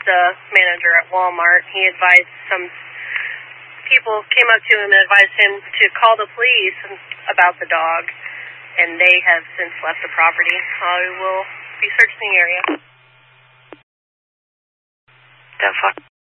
the manager at Walmart. He advised some people came up to him and advised him to call the police about the dog, and they have since left the property. I will be searching the area. The fuck?